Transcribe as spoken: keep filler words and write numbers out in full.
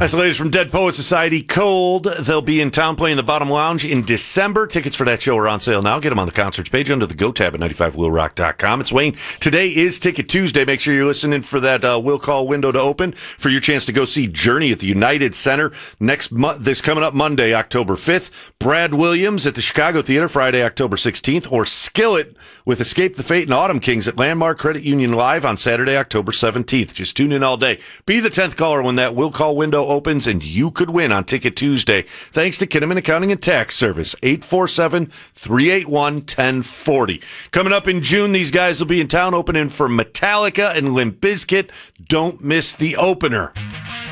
That's the latest from Dead Poet Society. Cold. They'll be in town playing the Bottom Lounge in December. Tickets for that show are on sale now. Get them on the concerts page under the Go tab at ninety-five will rock dot com. It's Wayne. Today is Ticket Tuesday. Make sure you're listening for that uh, will call window to open for your chance to go see Journey at the United Center next mo- this coming up Monday, October fifth. Brad Williams at the Chicago Theater Friday, October sixteenth. Or Skillet with Escape the Fate and Autumn Kings at Landmark Credit Union Live on Saturday, October seventeenth. Just tune in all day. Be the tenth caller when that will call window opens, and you could win on Ticket Tuesday. Thanks to Kinnaman Accounting and Tax Service, eight four seven, three eight one, one zero four zero. Coming up in June, these guys will be in town opening for Metallica and Limp Bizkit. Don't miss the opener.